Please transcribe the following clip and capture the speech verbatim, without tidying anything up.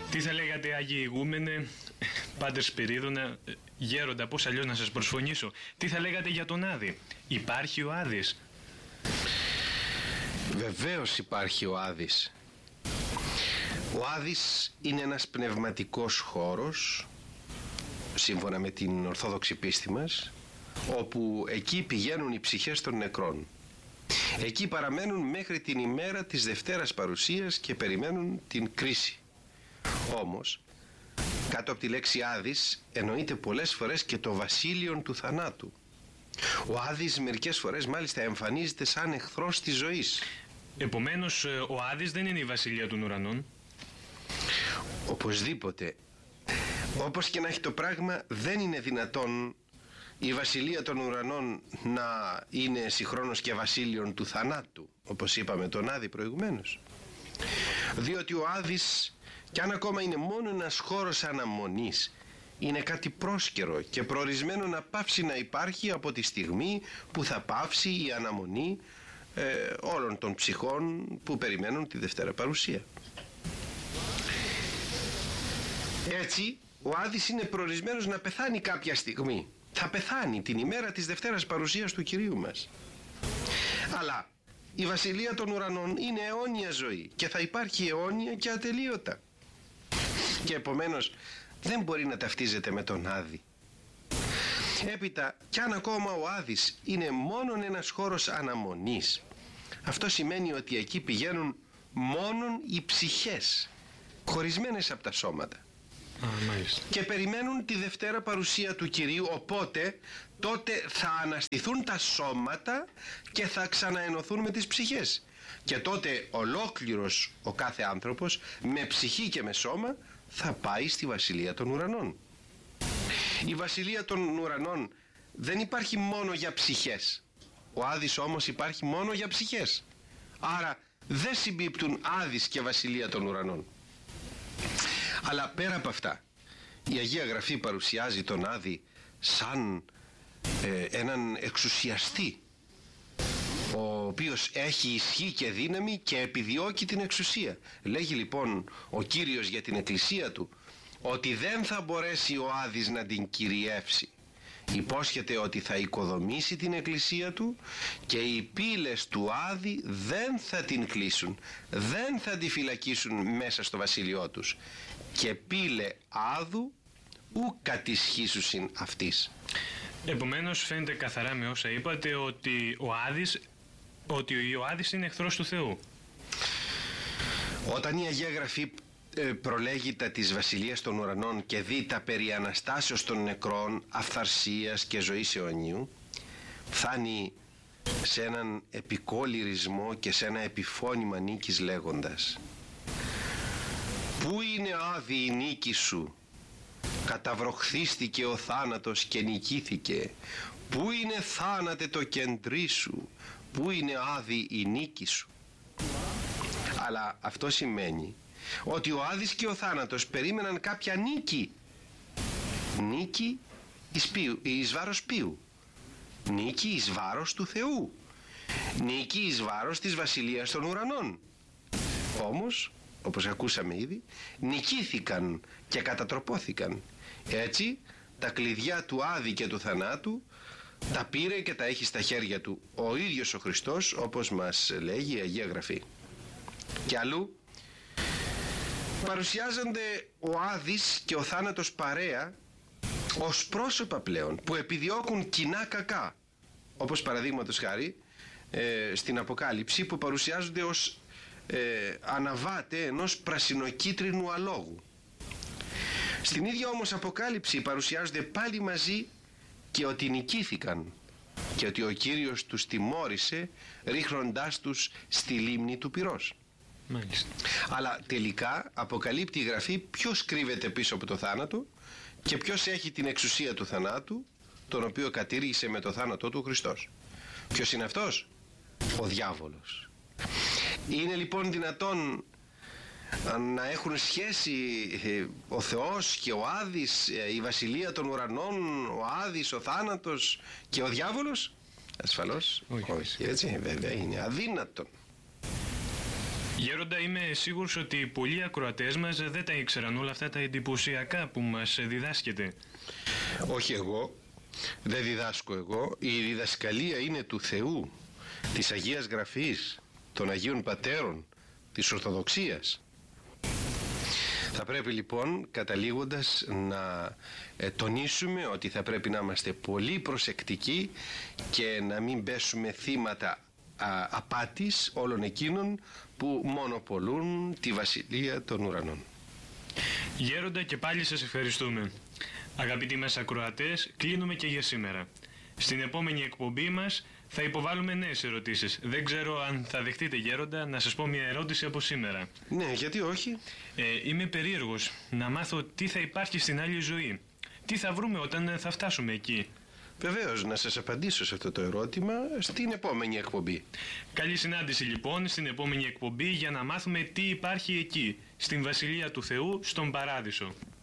Τι θα λέγατε, Άγιοι Ηγούμενε, Πάτερ Σπυρίδωνα, γέροντα, πώς αλλιώς να σας προσφωνήσω, τι θα λέγατε για τον Άδη? Υπάρχει ο Άδης? Βεβαίως υπάρχει ο Άδης. Ο Άδης είναι ένας πνευματικός χώρος, σύμφωνα με την Ορθόδοξη πίστη μας, όπου εκεί πηγαίνουν οι ψυχές των νεκρών. Εκεί παραμένουν μέχρι την ημέρα της Δευτέρας Παρουσίας και περιμένουν την κρίση. Όμως, κάτω από τη λέξη Άδης εννοείται πολλές φορές και το βασίλειον του θανάτου. Ο Άδης μερικές φορές μάλιστα εμφανίζεται σαν εχθρός της ζωής. Επομένως, ο Άδης δεν είναι η βασιλεία των ουρανών. Οπωσδήποτε. Όπως και να έχει το πράγμα, δεν είναι δυνατόν η βασιλεία των ουρανών να είναι συγχρόνως και βασίλειον του θανάτου, όπως είπαμε τον Άδη προηγουμένως. Διότι ο Άδης, κι αν ακόμα είναι μόνο ένας χώρος αναμονής, είναι κάτι πρόσκαιρο και προορισμένο να πάψει να υπάρχει από τη στιγμή που θα πάψει η αναμονή ε, όλων των ψυχών που περιμένουν τη Δευτέρα Παρουσία. Έτσι, ο Άδης είναι προορισμένος να πεθάνει κάποια στιγμή. Θα πεθάνει την ημέρα της Δευτέρας Παρουσίας του Κυρίου μας. Αλλά η βασιλεία των ουρανών είναι αιώνια ζωή και θα υπάρχει αιώνια και ατελείωτα. Και επομένως δεν μπορεί να ταυτίζεται με τον Άδη. Έπειτα, κι αν ακόμα ο Άδης είναι μόνον ένας χώρος αναμονής, αυτό σημαίνει ότι εκεί πηγαίνουν μόνον οι ψυχές, χωρισμένες από τα σώματα. Α, μάλιστα. Και περιμένουν τη Δευτέρα Παρουσία του Κυρίου, οπότε τότε θα αναστηθούν τα σώματα και θα ξαναενωθούν με τις ψυχές. Και τότε ολόκληρος ο κάθε άνθρωπος, με ψυχή και με σώμα, θα πάει στη βασιλεία των ουρανών. Η βασιλεία των ουρανών δεν υπάρχει μόνο για ψυχές. Ο Άδης όμως υπάρχει μόνο για ψυχές. Άρα δεν συμπίπτουν Άδης και βασιλεία των ουρανών. Αλλά πέρα από αυτά, η Αγία Γραφή παρουσιάζει τον Άδη σαν ε, έναν εξουσιαστή, ο οποίος έχει ισχύ και δύναμη και επιδιώκει την εξουσία. Λέγει λοιπόν ο Κύριος για την Εκκλησία του ότι δεν θα μπορέσει ο Άδης να την κυριεύσει. Υπόσχεται ότι θα οικοδομήσει την Εκκλησία του και οι πύλες του Άδη δεν θα την κλείσουν, δεν θα τη φυλακίσουν μέσα στο βασίλειό τους. Και πύλε Άδου ου κατισχύσουσιν αυτής. Επομένως φαίνεται καθαρά με όσα είπατε ότι ο Άδης, ότι ο Άδης είναι εχθρός του Θεού. Όταν η Αγία Γραφή προλέγει τα της βασιλείας των ουρανών και δει τα περί αναστάσεως των νεκρών, αυθαρσίας και ζωής αιωνίου, φτάνει σε έναν επικόλυρισμό και σε ένα επιφώνημα νίκης λέγοντας: «Πού είναι, Άδη, η νίκη σου? Καταβροχθίστηκε ο θάνατος και νικήθηκε. Πού είναι, θάνατε, το κεντρί σου? Πού είναι, Άδη, η νίκη σου?» Αλλά αυτό σημαίνει ότι ο Άδης και ο θάνατος περίμεναν κάποια νίκη. Νίκη εις, ποιου, εις βάρος ποιου? Νίκη εις βάρος του Θεού. Νίκη εις βάρος της βασιλείας των ουρανών. Όμως, όπως ακούσαμε ήδη, νικήθηκαν και κατατροπώθηκαν. Έτσι, τα κλειδιά του Άδη και του θανάτου τα πήρε και τα έχει στα χέρια του ο ίδιος ο Χριστός, όπως μας λέγει η Αγία Γραφή. Και αλλού παρουσιάζονται ο Άδης και ο θάνατος παρέα ως πρόσωπα πλέον που επιδιώκουν κοινά κακά, όπως παραδείγματος χάρη ε, στην Αποκάλυψη, που παρουσιάζονται ως ε, αναβάτε ενός πρασινοκίτρινου αλόγου. Στην ίδια όμως Αποκάλυψη παρουσιάζονται πάλι μαζί και ότι νικήθηκαν και ότι ο Κύριος τους τιμώρησε ρίχνοντάς τους στη λίμνη του πυρός. Μάλιστα. Αλλά τελικά αποκαλύπτει η Γραφή ποιος κρύβεται πίσω από το θάνατο και ποιος έχει την εξουσία του θανάτου, τον οποίο κατήργησε με το θάνατό του ο Χριστός. Ποιος είναι αυτός? Ο διάβολος. Είναι λοιπόν δυνατόν να έχουν σχέση ο Θεός και ο Άδης, η βασιλεία των ουρανών, ο Άδης, ο θάνατος και ο διάβολος? Ασφαλώς όχι, όχι. Έτσι, βέβαια είναι αδύνατον. Γέροντα, είμαι σίγουρος ότι πολλοί ακροατές μας δεν τα ήξεραν όλα αυτά τα εντυπωσιακά που μας διδάσκεται. Όχι εγώ, δεν διδάσκω εγώ. Η διδασκαλία είναι του Θεού, της Αγίας Γραφής, των Αγίων Πατέρων, της Ορθοδοξίας. Θα πρέπει λοιπόν, καταλήγοντας, να ε, τονίσουμε ότι θα πρέπει να είμαστε πολύ προσεκτικοί και να μην πέσουμε θύματα α, απάτης όλων εκείνων που μονοπολούν τη Βασιλεία των Ουρανών. Γέροντα, και πάλι σας ευχαριστούμε. Αγαπητοί μας ακροατές, κλείνουμε και για σήμερα. Στην επόμενη εκπομπή μας θα υποβάλουμε νέες ερωτήσεις. Δεν ξέρω αν θα δεχτείτε, Γέροντα, να σας πω μια ερώτηση από σήμερα. Ναι, γιατί όχι. Ε, είμαι περίεργος να μάθω τι θα υπάρχει στην άλλη ζωή. Τι θα βρούμε όταν θα φτάσουμε εκεί. Βεβαίως, να σας απαντήσω σε αυτό το ερώτημα στην επόμενη εκπομπή. Καλή συνάντηση λοιπόν στην επόμενη εκπομπή για να μάθουμε τι υπάρχει εκεί, στην Βασιλεία του Θεού, στον Παράδεισο.